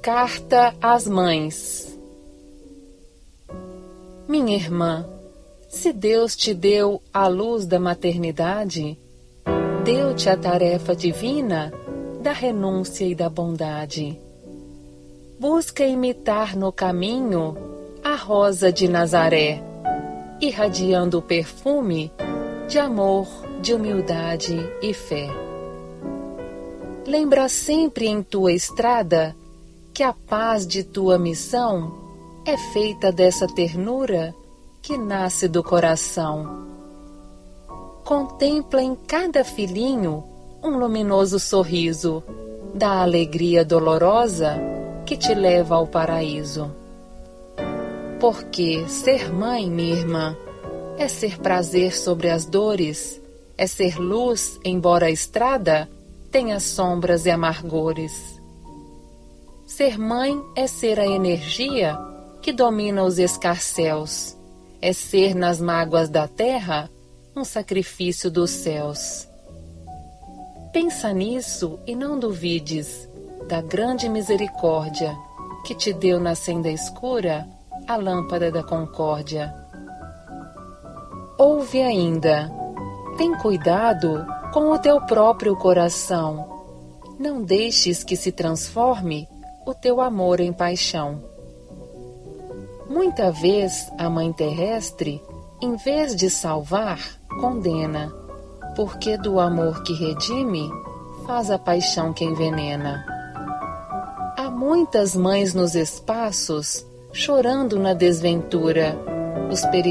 Carta às Mães. Minha irmã, se Deus te deu a luz da maternidade, deu-te a tarefa divina da renúncia e da bondade. Busca imitar no caminho a rosa de Nazaré, irradiando o perfume de amor, de humildade e fé. Lembra sempre em tua estrada que a paz de tua missão é feita dessa ternura que nasce do coração. Contempla em cada filhinho um luminoso sorriso da alegria dolorosa que te leva ao paraíso. Porque ser mãe, minha irmã, é ser prazer sobre as dores, é ser luz, embora a estrada tenha sombras e amargores. Ser mãe é ser a energia que domina os escarcéus, é ser nas mágoas da terra um sacrifício dos céus. Pensa nisso e não duvides da grande misericórdia que te deu na senda escura a lâmpada da concórdia. Ouve ainda, tem cuidado com o teu próprio coração. Não deixes que se transforme o teu amor em paixão. Muita vez a mãe terrestre, em vez de salvar, condena, porque do amor que redime, faz a paixão que envenena. Há muitas mães nos espaços, chorando na desventura, os